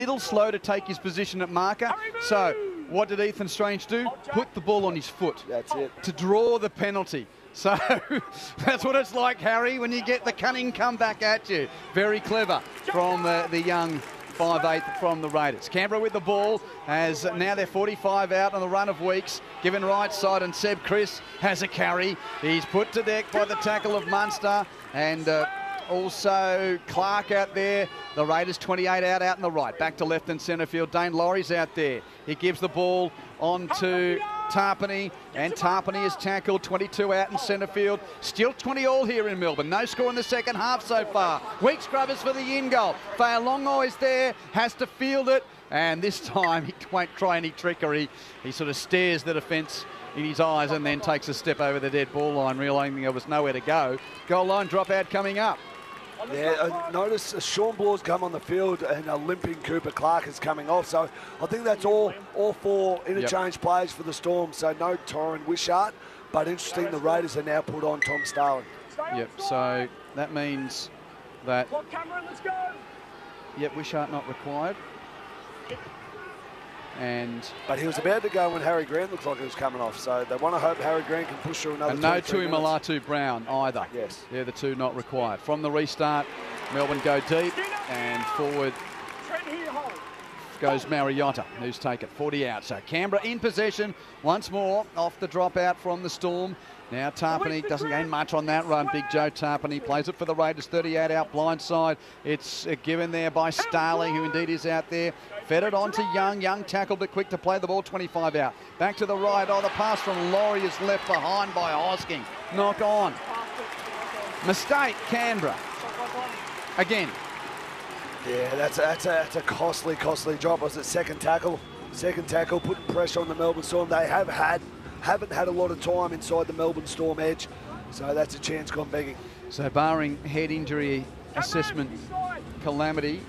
little slow to take his position at marker. So what did Ethan Strange do? Put the ball on his foot. That's it. To draw the penalty. So that's what it's like, Harry, when you get the cunning comeback at you. Very clever from the young 5'8" from the Raiders. Canberra with the ball as now they're 45 out on the run of weeks. Given right side, and Seb Chris has a carry. He's put to deck by the tackle of Munster, and also Clark out there. The Raiders 28 out in the right. Back to left and centre field. Dane Laurie's out there. He gives the ball on to Tarpany, and Tarpany is tackled. 22 out in centre field. Still 20 all here in Melbourne. No score in the second half so far. Weak scrubbers for the in goal. Fa'alongo is there, has to field it, and this time he won't try any trickery. He sort of stares the defence in his eyes and then takes a step over the dead ball line, realising there was nowhere to go. Goal line dropout coming up. Yeah, notice Sean Blaw's come on the field and a limping Cooper Clark is coming off. So I think that's all four interchange players for the Storm. So no Tyron Wishart, but interesting the Raiders are now put on Tom Starling. Yep, so that means that, yep, Wishart not required. But he was about to go when Harry Grant looks like he was coming off, so they want to hope Harry Grant can push through another. And no Tuimolatu Brown either. Yes. They're the two not required. From the restart, Melbourne go deep, and forward goes Mariota, who's taken 40 out. So Canberra in possession once more off the dropout from the Storm. Now Tarpany doesn't gain much on that run. Big Joe Tarpany plays it for the Raiders, 38 out blindside. It's given there by Starling, who indeed is out there. Fed it on to Young. Young tackled but quick to play the ball, 25 out. Back to the right. Oh, the pass from Laurie is left behind by Hosking. Knock on. Mistake, Canberra. Again. Yeah, that's a costly drop. Was it second tackle? Second tackle, putting pressure on the Melbourne Storm. They haven't had a lot of time inside the Melbourne Storm edge, so that's a chance gone begging. So barring head injury assessment calamity,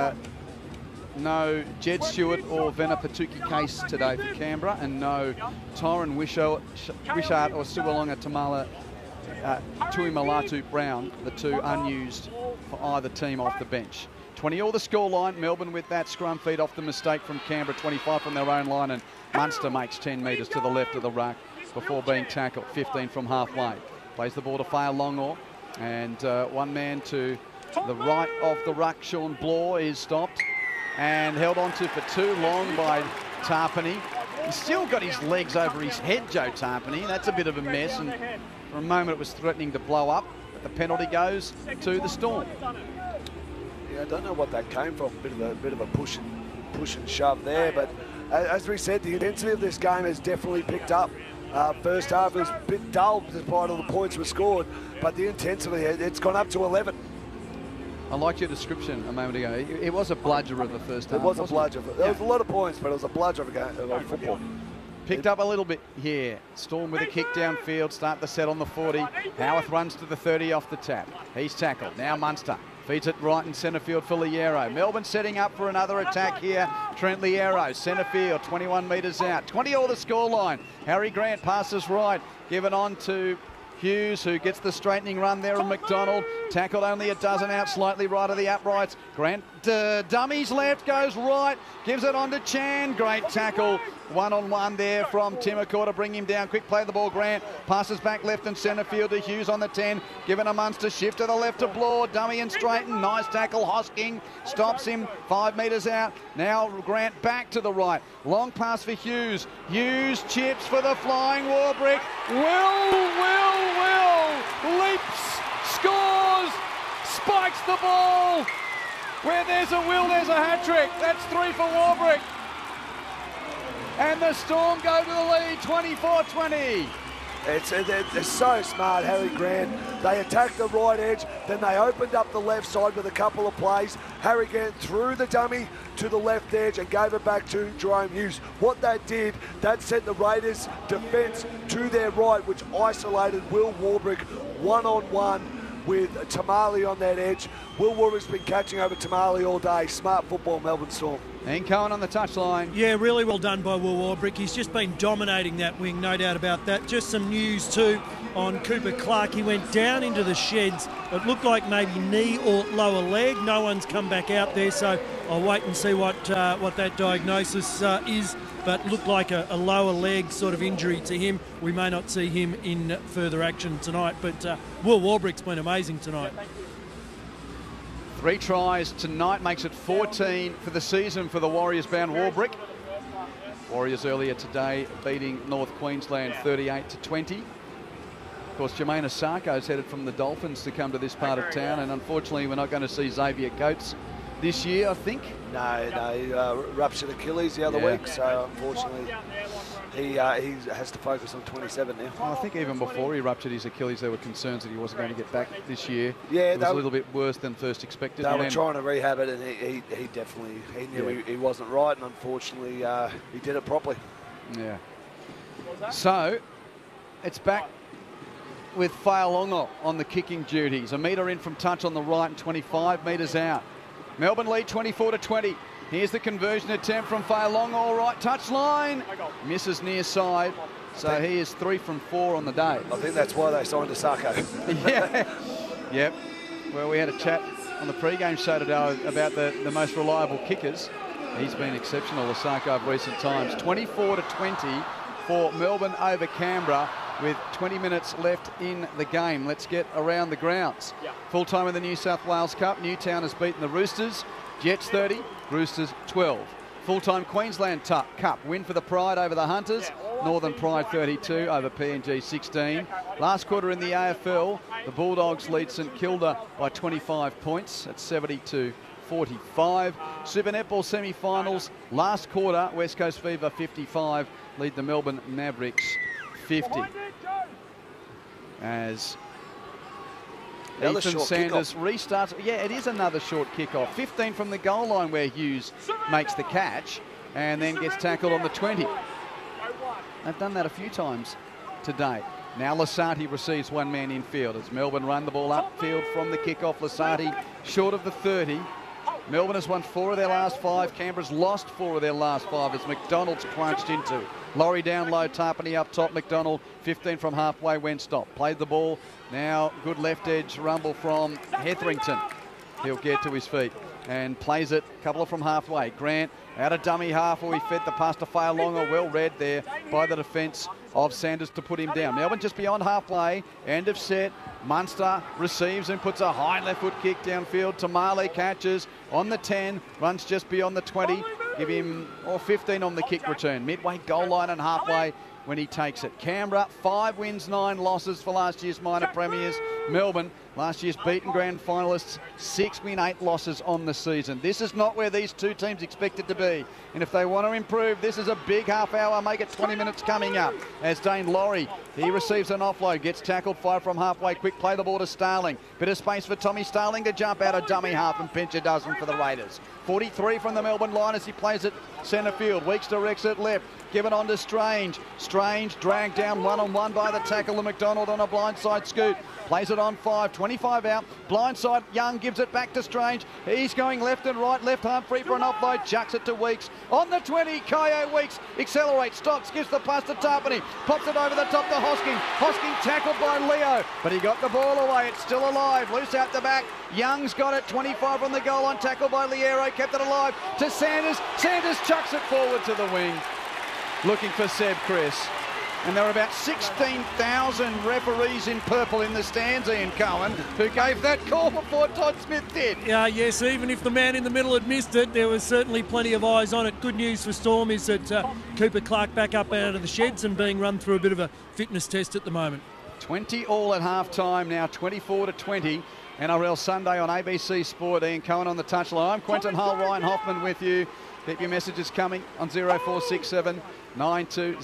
no Jed Stewart or Vena Patuki case today for Canberra, and no Tyron Wishart or Sualonga Tamala Tuimolatu Brown, the two unused for either team off the bench. 20 all the scoreline. Melbourne with that scrum feed off the mistake from Canberra, 25 from their own line, and Munster makes 10 metres to the left of the ruck before being tackled, 15 from halfway. Plays the ball to Fa'alongo, and one man to the right of the ruck, Sean Blaw, is stopped and held on to for too long by Tarpany. He's still got his legs over his head, Joe Tarpany. That's a bit of a mess, and for a moment it was threatening to blow up, but the penalty goes to the Storm. Yeah, I don't know what that came from. A bit of a push and shove there, but as we said, the intensity of this game has definitely picked up. First half was a bit dull despite all the points were scored, but the intensity, it's gone up to 11. I liked your description a moment ago. It was a bludger of the first half. It was a bludger. There was a lot of points, but it was a bludger of a game of football. Picked up a little bit here. Storm with a kick downfield, start the set on the 40. Howarth runs to the 30 off the tap. He's tackled. Now Munster feeds it right in centre field for Liero. Melbourne setting up for another attack here. Trent Liero, centre field, 21 metres out. 20 all the scoreline. Harry Grant passes right, given on to Hughes, who gets the straightening run there of McDonald. Tackled only a dozen out, slightly right of the uprights. Grant dummies left, goes right, gives it on to Chan. Great tackle, one-on-one there from Timokor to bring him down. Quick play the ball, Grant. Passes back left and centre field to Hughes on the 10. Given a Munster shift to the left to Blaw. Dummy and straighten. Nice tackle, Hosking. Stops him 5 metres out. Now Grant back to the right. Long pass for Hughes. Hughes chips for the flying Warbrick. Will leaps, scores, spikes the ball. Where there's a Will, there's a hat-trick. That's 3 for Warbrick. And the Storm go to the lead, 24-20. They're so smart, Harry Grant. They attacked the right edge, then they opened up the left side with a couple of plays. Harry Grant threw the dummy to the left edge and gave it back to Jerome Hughes. What that did, that sent the Raiders' defence to their right, which isolated Will Warbrick one-on-one with Tamale on that edge. Will Warbrick's been catching over Tamale all day. Smart football, Melbourne Storm. And Cohen on the touchline. Yeah, really well done by Will Warbrick. He's just been dominating that wing, no doubt about that. Just some news too on Cooper Clark. He went down into the sheds. It looked like maybe knee or lower leg. No one's come back out there, so I'll wait and see what that diagnosis is. But looked like a lower leg sort of injury to him. We may not see him in further action tonight, but Will Warbrick's been amazing tonight. 3 tries tonight makes it 14 for the season for the Warriors-bound Warbrick. Warriors earlier today beating North Queensland 38-20. Of course, Jermaine Osako headed from the Dolphins to come to this part of town, and unfortunately we're not going to see Xavier Coates this year, I think. No, he ruptured Achilles the other week, so unfortunately he has to focus on 27 now. Well, I think even before he ruptured his Achilles, there were concerns that he wasn't going to get back this year. Yeah, it was a little bit worse than first expected. They were trying to rehab it, and he definitely knew he wasn't right, and unfortunately he did it properly. Yeah. So it's back with Fa'alongo on the kicking duties. A metre in from touch on the right and 25 metres out. Melbourne lead 24-20. Here's the conversion attempt from Fa'alongo. All right, touch line. Misses near side. So he is 3 from 4 on the day. I think that's why they signed Osako. Yeah. Yep. Well, we had a chat on the pre-game show today about the most reliable kickers. He's been exceptional, Osako, of recent times. 24-20 for Melbourne over Canberra with 20 minutes left in the game. Let's get around the grounds. Full time in the New South Wales Cup. Newtown has beaten the Roosters. Jets 30, Roosters 12. Full-time Queensland Cup win for the Pride over the Hunters. Northern Pride 32 over PNG 16. Last quarter in the AFL, the Bulldogs lead St Kilda by 25 points at 70-45. Super Netball semi-finals. Last quarter, West Coast Fever 55 lead the Melbourne Mavericks 50. As Ethan Sanders restarts. Yeah, it is another short kickoff. 15 from the goal line where Hughes makes the catch and then gets tackled on the 20. They've done that a few times today. Now Lasati receives one man in field as Melbourne run the ball upfield from the kickoff. Lasati short of the 30. Melbourne has won 4 of their last 5. Canberra's lost 4 of their last 5 as McDonald's plunged into. Laurie down low, Tarpany up top. McDonald 15 from halfway when stopped. Played the ball. Now good left edge rumble from Hetherington. He'll get to his feet and plays it. Couple from halfway. Grant out of dummy half, or he fed the pass to Fa'alongo. Well read there by the defence of Sanders to put him down. Melbourne just beyond halfway. End of set. Munster receives and puts a high left foot kick downfield. Tamale catches on the 10. Runs just beyond the 20. Give him 15 on the kick return. Midway goal line and halfway when he takes it. Canberra, 5 wins, 9 losses for last year's minor premiers. Melbourne, last year's beaten grand finalists, 6 win, 8 losses on the season. This is not where these two teams expected to be. And if they want to improve, this is a big half hour. Make it 20 minutes coming up. As Dane Laurie, he receives an offload, gets tackled, 5 from halfway. Quick play the ball to Starling. Bit of space for Tommy Starling to jump out of dummy half and pinch a dozen for the Raiders. 43 from the Melbourne line as he plays it centre field. Weeks directs it left. Given on to Strange. Strange dragged down one-on-one by the tackle of McDonald on a blindside scoot. Plays it on 5, 25 out. Blindside, Young gives it back to Strange. He's going left and right, left arm free for an offload. Chucks it to Weeks. On the 20, Kaio Weeks accelerates, stops, gives the pass to Tarpany. Pops it over the top to Hosking. Hosking tackled by Leo, but he got the ball away. It's still alive. Loose out the back. Young's got it, 25 on the goal line. Tackled by Liero, kept it alive to Sanders. Sanders chucks it forward to the wing. Looking for Seb Chris. And there were about 16,000 referees in purple in the stands, Ian Cohen, who gave that call before Todd Smith did. Yes, even if the man in the middle had missed it, there was certainly plenty of eyes on it. Good news for Storm is that Cooper Clark back up out of the sheds and being run through a bit of a fitness test at the moment. 20 all at half-time now, 24-20. NRL Sunday on ABC Sport. Ian Cohen on the touchline. I'm Quentin Hull, Ryan Hoffman with you. Keep your messages coming on 0467 920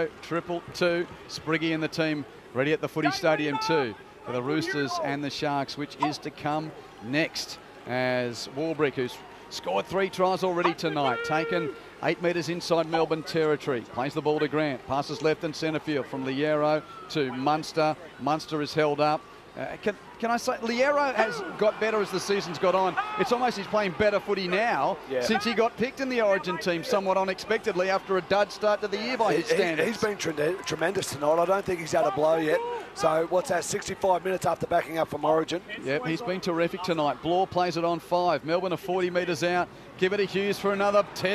222. Spriggy and the team ready at the footy stadium too for the Roosters and the Sharks, which is to come next, as Warbrick, who's scored 3 tries already tonight, taken 8 metres inside Melbourne territory, plays the ball to Grant, passes left and centre field from Liero to Munster. Munster is held up. Can I say, Liero has got better as the season's got on. It's almost he's playing better footy now since he got picked in the Origin team somewhat unexpectedly after a dud start to the year by his standards. He's been tremendous tonight. I don't think he's had a blow yet. So what's that, 65 minutes after backing up from Origin? Yep, he's been terrific tonight. Blore plays it on 5. Melbourne are 40 metres out. Give it to Hughes for another test.